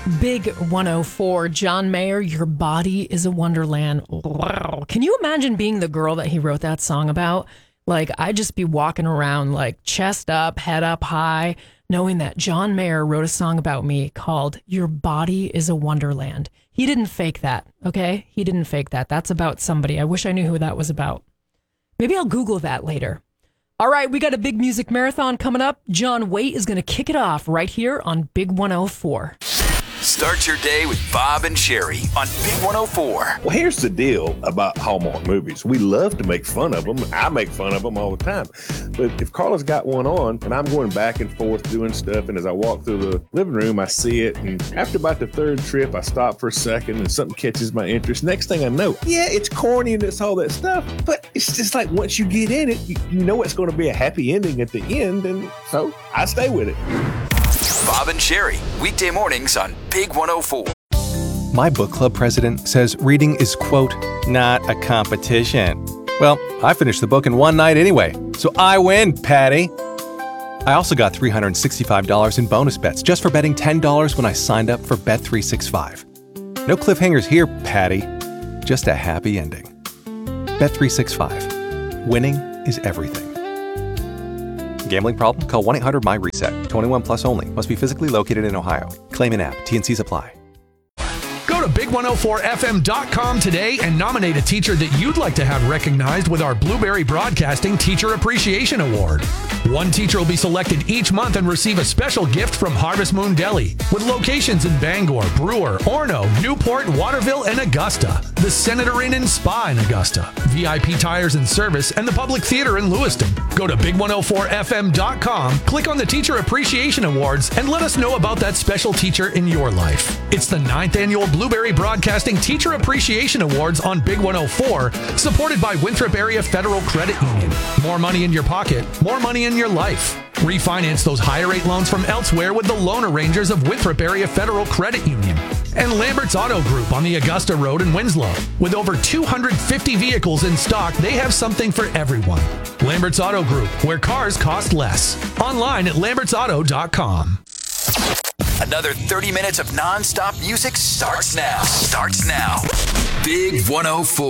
Big 104, John Mayer, Your Body is a Wonderland. Wow. Can you imagine being the girl that he wrote that song about? Like, I'd just be walking around like chest up, head up high, knowing that John Mayer wrote a song about me called Your Body is a Wonderland. He didn't fake that, okay? He didn't fake that. That's about somebody. I wish I knew who that was about. Maybe I'll Google that later. All right, we got a big music marathon coming up. John Waite is going to kick it off right here on Big 104. Start your day with Bob and Sherry on Big 104. Well, here's the deal about Hallmark movies. We love to make fun of them. I make fun of them all the time. But if Carla's got one on and I'm going back and forth doing stuff, and as I walk through the living room, I see it. And after about the third trip, I stop for a second and something catches my interest. Next thing I know, yeah, it's corny and it's all that stuff. But it's just like once you get in it, you know it's going to be a happy ending at the end. And so I stay with it. Bob and Sherry, weekday mornings on Big 104. My book club president says reading is, quote, not a competition. Well, I finished the book in one night anyway, so I win, Patty. I also got $365 in bonus bets just for betting $10 when I signed up for Bet365. No cliffhangers here, Patty. Just a happy ending. Bet365. Winning is everything. Gambling problem? Call 1-800-MY-RESET. 21 plus only. Must be physically located in Ohio. Claim in app. T&Cs apply. Go to big104fm.com today and nominate a teacher that you'd like to have recognized with our Blueberry Broadcasting Teacher Appreciation Award. One teacher will be selected each month and receive a special gift from Harvest Moon Deli, with locations in Bangor, Brewer, Orono, Newport, Waterville, and Augusta, the Senator Inn and Spa in Augusta, VIP Tires and Service, and the Public Theater in Lewiston. Go to big104fm.com, click on the Teacher Appreciation Awards, and let us know about that special teacher in your life. It's the 9th annual Blueberry Broadcasting Teacher Appreciation Awards on Big 104, supported by Winthrop Area Federal Credit Union. More money in your pocket, more money in your life. Refinance those higher rate loans from elsewhere with the loan arrangers of Winthrop Area Federal Credit Union. And Lambert's Auto Group on the Augusta Road in Winslow. With over 250 vehicles in stock, they have something for everyone. Lambert's Auto Group, where cars cost less. Online at lambertsauto.com. Another 30 minutes of non-stop music starts now. Big 104.